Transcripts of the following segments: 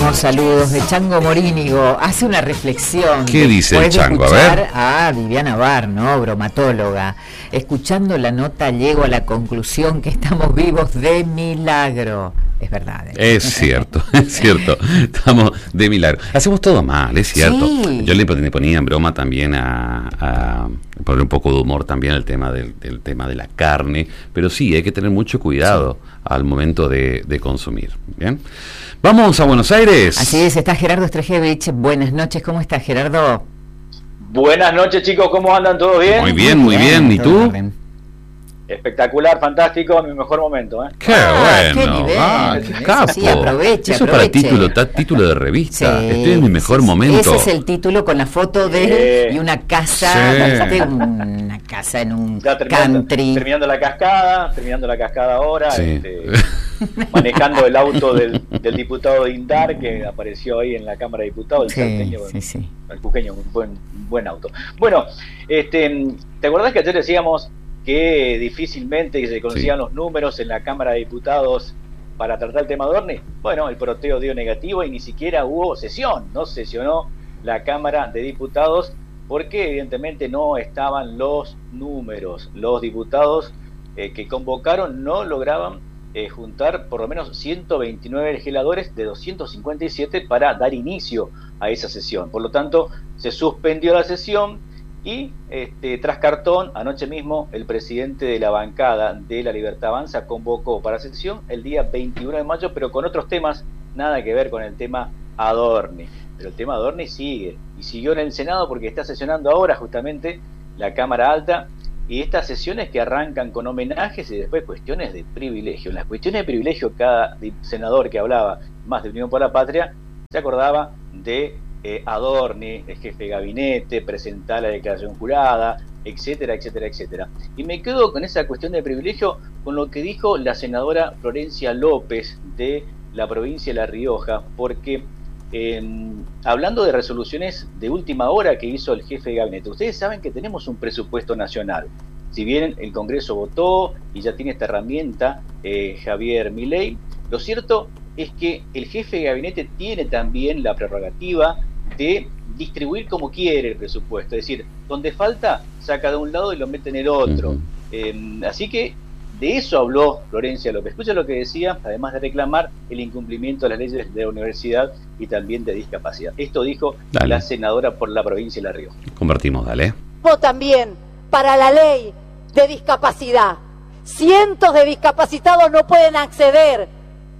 Saludos de Chango Morínigo. Hace una reflexión. ¿Qué dice el Chango? A ver. A Viviana Bar, ¿no? Bromatóloga. Escuchando la nota llego a la conclusión que estamos vivos de milagro. Es verdad. Es cierto, es cierto. Estamos de milagro. Hacemos todo mal, es cierto. Sí. Yo le ponía en broma también a poner un poco de humor también al tema del tema de la carne. Pero sí, hay que tener mucho cuidado al momento de consumir. Bien. Vamos a Buenos Aires. Así es, está Gerardo Strejevich. Buenas noches, ¿cómo estás, Gerardo? Buenas noches, chicos, ¿cómo andan? ¿Todo bien? Muy bien, muy bien. ¿Y tú? Espectacular, fantástico, mi mejor momento, ¿eh? ¡Qué bueno! Qué nivel. Capo. Sí, aproveche. Eso para título de revista. Sí, Estoy en mi mejor momento. Ese es el título con la foto de él y una casa, Sí. una casa en un Ya country. terminando la cascada ahora, Sí. manejando el auto del diputado de Indar que apareció ahí en la Cámara de Diputados, el salteño, Sí. el cuqueño, un buen auto. Bueno, ¿te acordás que ayer decíamos que difícilmente se conocían los números en la Cámara de Diputados para tratar el tema de Adorni? Bueno, el proteo dio negativo y ni siquiera hubo sesión, no sesionó la Cámara de Diputados porque evidentemente no estaban los números. Los diputados que convocaron no lograban juntar por lo menos 129 legisladores de 257 para dar inicio a esa sesión. Por lo tanto, se suspendió la sesión. Y tras cartón, anoche mismo el presidente de la bancada de La Libertad Avanza convocó para sesión el día 21 de mayo, pero con otros temas, nada que ver con el tema Adorni. Pero el tema Adorni sigue, y siguió en el Senado porque está sesionando ahora justamente la Cámara Alta, y estas sesiones que arrancan con homenajes y después cuestiones de privilegio. En las cuestiones de privilegio, cada senador que hablaba más de Unión por la Patria se acordaba de Adorni, el jefe de gabinete, presentar la declaración jurada, etcétera, etcétera, etcétera. Y me quedo con esa cuestión de privilegio, con lo que dijo la senadora Florencia López de la provincia de La Rioja, porque hablando de resoluciones de última hora que hizo el jefe de gabinete, ustedes saben que tenemos un presupuesto nacional. Si bien el Congreso votó y ya tiene esta herramienta Javier Milei, lo cierto es que el jefe de gabinete tiene también la prerrogativa de distribuir como quiere el presupuesto, es decir, donde falta, saca de un lado y lo mete en el otro. Así que de eso habló Florencia López. Escucha lo que decía, además de reclamar el incumplimiento de las leyes de la universidad y también de discapacidad. Esto dijo la senadora por la provincia de La Rioja. Convertimos, dale. También para la ley de discapacidad. Cientos de discapacitados no pueden acceder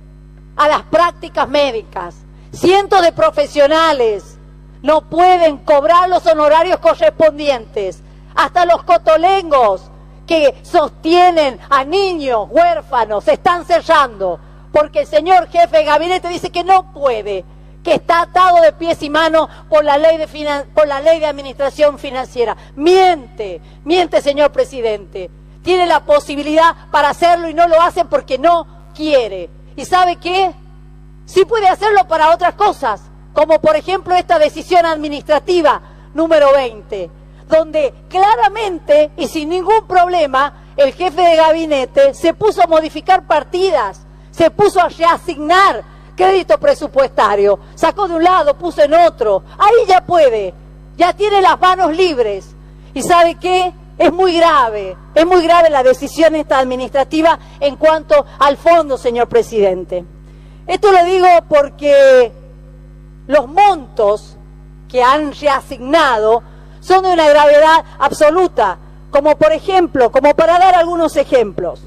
a las prácticas médicas. Cientos de profesionales no pueden cobrar los honorarios correspondientes. Hasta los cotolengos que sostienen a niños huérfanos se están cerrando porque el señor jefe de gabinete dice que no puede, que está atado de pies y manos por la ley de administración financiera. Miente señor presidente. Tiene la posibilidad para hacerlo y no lo hace porque no quiere. ¿Y sabe qué? Sí puede hacerlo para otras cosas, como por ejemplo esta decisión administrativa número 20, donde claramente y sin ningún problema el jefe de gabinete se puso a modificar partidas, se puso a reasignar crédito presupuestario, sacó de un lado, puso en otro. Ahí ya puede, ya tiene las manos libres. ¿Y sabe qué? Es muy grave la decisión esta administrativa en cuanto al fondo, señor presidente. Esto lo digo porque los montos que han reasignado son de una gravedad absoluta, como por ejemplo, como para dar algunos ejemplos,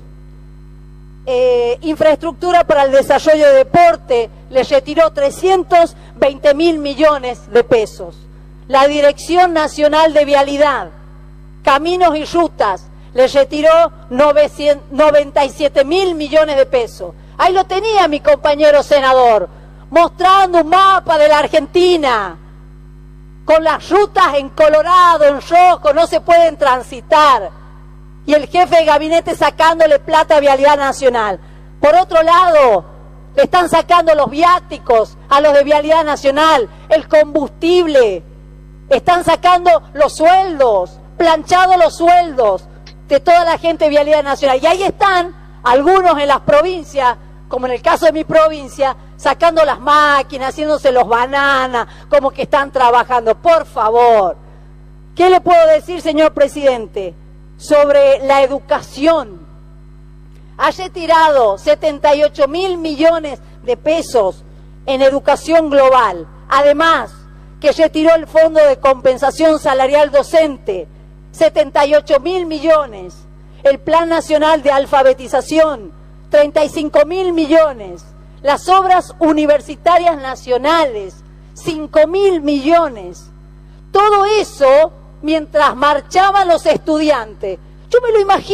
infraestructura para el desarrollo de deporte le retiró 320.000 millones de pesos. La Dirección Nacional de Vialidad, Caminos y Rutas, le retiró 97.000 millones de pesos. Ahí lo tenía mi compañero senador, mostrando un mapa de la Argentina, con las rutas en colorado, en rojo, no se pueden transitar. Y el jefe de gabinete sacándole plata a Vialidad Nacional. Por otro lado, le están sacando los viáticos a los de Vialidad Nacional, el combustible, están sacando los sueldos, planchado los sueldos de toda la gente de Vialidad Nacional. Y ahí están algunos en las provincias, como en el caso de mi provincia, sacando las máquinas, haciéndose los bananas, como que están trabajando. Por favor, ¿qué le puedo decir, señor presidente, sobre la educación? Haya tirado 78.000 millones de pesos en educación global. Además, que retiró el Fondo de Compensación Salarial Docente, 78.000 millones. El Plan Nacional de Alfabetización, 35.000 millones. Las obras universitarias nacionales, 5.000 millones. Todo eso mientras marchaban los estudiantes. Yo me lo imagino.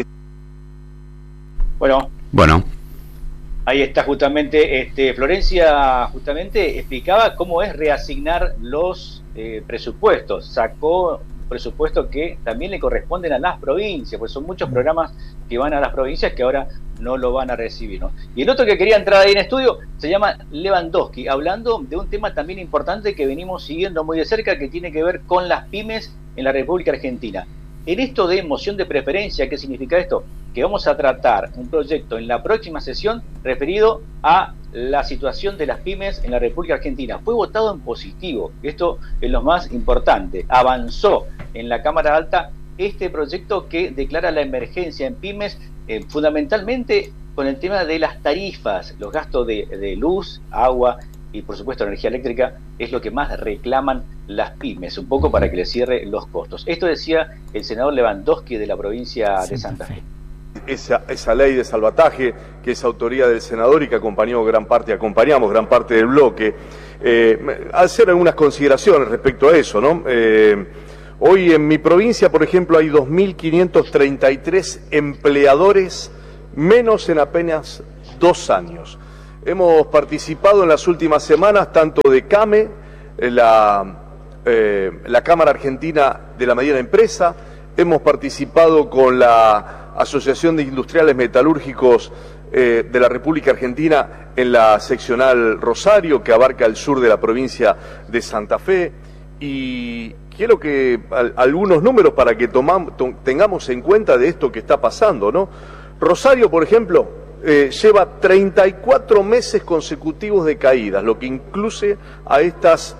Bueno. Ahí está justamente, Florencia justamente explicaba cómo es reasignar los presupuestos. Sacó presupuestos que también le corresponden a las provincias, pues son muchos programas que van a las provincias que ahora no lo van a recibir, ¿no? Y el otro que quería entrar ahí en estudio se llama Lewandowski, hablando de un tema también importante que venimos siguiendo muy de cerca, que tiene que ver con las pymes en la República Argentina. En esto de moción de preferencia, ¿qué significa esto? Que vamos a tratar un proyecto en la próxima sesión referido a la situación de las pymes en la República Argentina. Fue votado en positivo, esto es lo más importante. Avanzó en la Cámara Alta este proyecto que declara la emergencia en pymes, fundamentalmente con el tema de las tarifas, los gastos de luz, agua y por supuesto energía eléctrica es lo que más reclaman las pymes, un poco para que le cierre los costos. Esto decía el senador Lewandowski de la provincia de Santa Fe. Esa ley de salvataje, que es autoría del senador y que acompañamos gran parte del bloque, hacer algunas consideraciones respecto a eso, ¿no? Hoy en mi provincia, por ejemplo, hay 2.533 empleadores menos en apenas 2 años. Hemos participado en las últimas semanas tanto de CAME, la Cámara Argentina de la Mediana Empresa, hemos participado con la Asociación de Industriales Metalúrgicos de la República Argentina en la seccional Rosario, que abarca el sur de la provincia de Santa Fe, y quiero que algunos números para que tengamos en cuenta de esto que está pasando, ¿no? Rosario, por ejemplo, lleva 34 meses consecutivos de caídas, lo que incluye a estas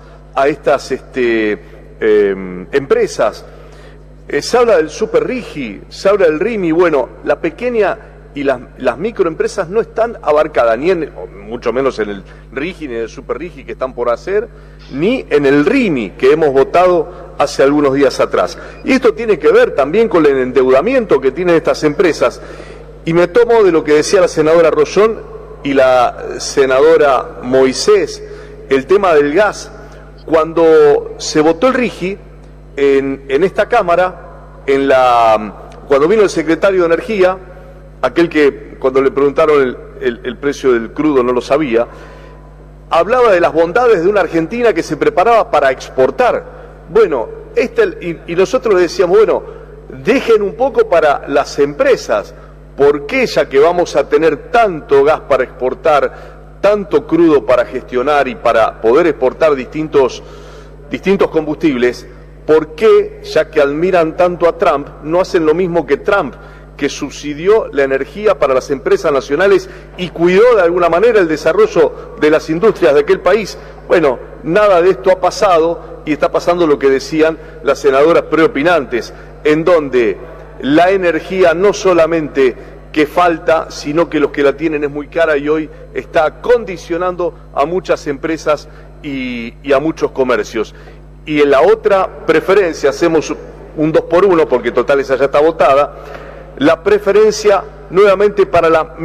empresas. Se habla del Super Rigi, se habla del RIMI. Bueno, la pequeña y las microempresas no están abarcadas, mucho menos en el Rigi, ni en el Super Rigi que están por hacer, ni en el RIMI que hemos votado hace algunos días atrás. Y esto tiene que ver también con el endeudamiento que tienen estas empresas. Y me tomo de lo que decía la senadora Rollón y la senadora Moisés, el tema del gas. Cuando se votó el RIGI en esta Cámara, cuando vino el secretario de Energía, aquel que cuando le preguntaron el precio del crudo no lo sabía, hablaba de las bondades de una Argentina que se preparaba para exportar. Bueno, y nosotros le decíamos, bueno, dejen un poco para las empresas. ¿Por qué, ya que vamos a tener tanto gas para exportar, tanto crudo para gestionar y para poder exportar distintos combustibles, por qué, ya que admiran tanto a Trump, no hacen lo mismo que Trump, que subsidió la energía para las empresas nacionales y cuidó de alguna manera el desarrollo de las industrias de aquel país? Bueno, nada de esto ha pasado y está pasando lo que decían las senadoras preopinantes, en donde la energía no solamente que falta, sino que los que la tienen es muy cara y hoy está condicionando a muchas empresas y a muchos comercios. Y en la otra preferencia, hacemos un 2x1, porque total esa ya está votada, la preferencia nuevamente para la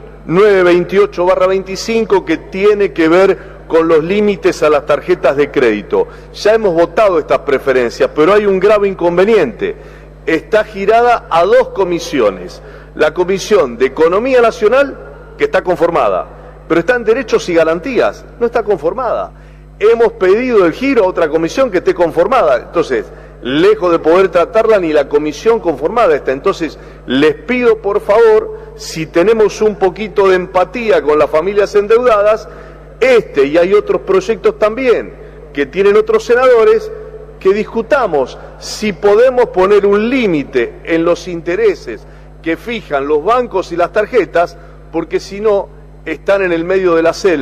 1928/25, que tiene que ver con los límites a las tarjetas de crédito. Ya hemos votado estas preferencias, pero hay un grave inconveniente. Está girada a 2 comisiones. La Comisión de Economía Nacional, que está conformada, pero está en Derechos y Garantías, no está conformada. Hemos pedido el giro a otra comisión que esté conformada. Entonces, lejos de poder tratarla, ni la comisión conformada está. Entonces, les pido por favor, si tenemos un poquito de empatía con las familias endeudadas, y hay otros proyectos también que tienen otros senadores, que discutamos si podemos poner un límite en los intereses que fijan los bancos y las tarjetas, porque si no, están en el medio de la selva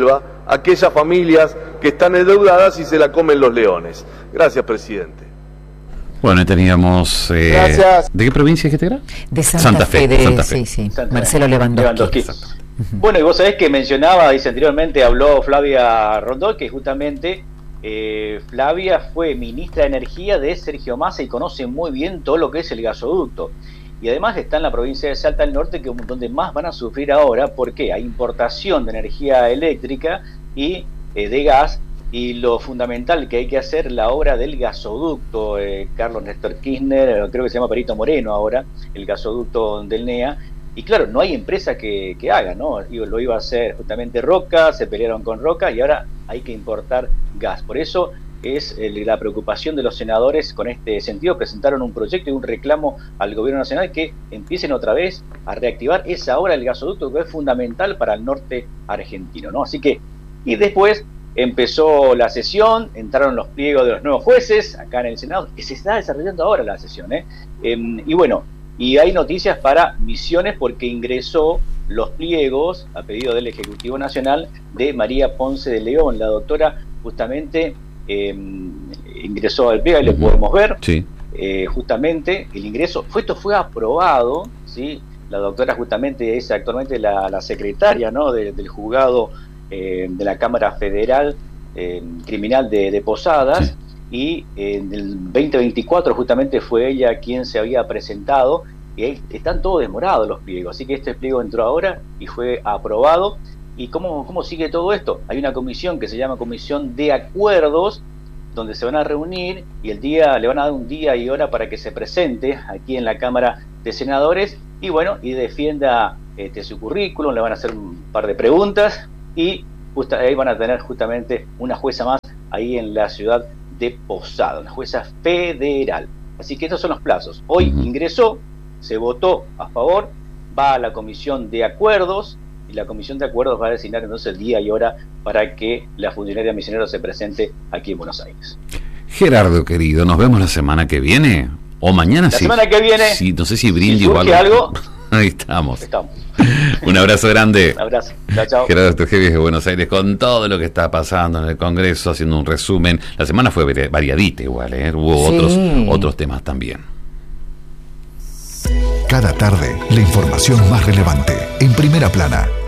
a aquellas familias que están endeudadas y se la comen los leones. Gracias, presidente. Bueno, teníamos... Gracias. ¿De qué provincia es que te era? De Santa Fe. Santa Fe. Sí. Santa Marcelo Fe. Lewandowski. Bueno, y vos sabés que mencionaba, dice anteriormente, habló Flavia Rondó, que justamente Flavia fue ministra de Energía de Sergio Massa y conoce muy bien todo lo que es el gasoducto. Y además está en la provincia de Salta del Norte, que donde más van a sufrir ahora, porque hay importación de energía eléctrica y de gas, y lo fundamental que hay que hacer la obra del gasoducto, Carlos Néstor Kirchner, creo que se llama Perito Moreno ahora, el gasoducto del NEA, y claro, no hay empresa que haga, ¿no? Lo iba a hacer justamente Roca, se pelearon con Roca y ahora hay que importar gas. Por eso es la preocupación de los senadores con este sentido. Presentaron un proyecto y un reclamo al gobierno nacional que empiecen otra vez a reactivar esa obra del gasoducto que es fundamental para el norte argentino, ¿no? Así que, y después empezó la sesión, entraron los pliegos de los nuevos jueces acá en el Senado, que se está desarrollando ahora la sesión, y bueno, y hay noticias para Misiones porque ingresó los pliegos a pedido del Ejecutivo Nacional de María Ponce de León. La doctora justamente ingresó al pliego, y lo podemos ver. Sí. Justamente el ingreso, esto fue aprobado, ¿sí? La doctora justamente es actualmente la secretaria, ¿no? del juzgado de la Cámara Federal Criminal de Posadas. Sí. Y en el 2024 justamente fue ella quien se había presentado, y están todos demorados los pliegos, así que este pliego entró ahora y fue aprobado. ¿Y cómo sigue todo esto? Hay una comisión que se llama Comisión de Acuerdos, donde se van a reunir y le van a dar un día y hora para que se presente aquí en la Cámara de Senadores y bueno, y defienda su currículum, le van a hacer un par de preguntas y ahí van a tener justamente una jueza más ahí en la ciudad de Posada, una jueza federal. Así que estos son los plazos. Hoy ingresó, se votó a favor, va a la Comisión de Acuerdos y la Comisión de Acuerdos va a designar entonces el día y hora para que la funcionaria misionera se presente aquí en Buenos Aires. Gerardo, querido, nos vemos la semana que viene o mañana. La semana que viene. Sí, no sé si brindis o algo. Ahí estamos. Un abrazo grande. Un abrazo. Chao, chao. Gerardo Sturgevius de Buenos Aires con todo lo que está pasando en el Congreso, haciendo un resumen. La semana fue variadita igual, Hubo otros temas también. Cada tarde, la información más relevante en Primera Plana.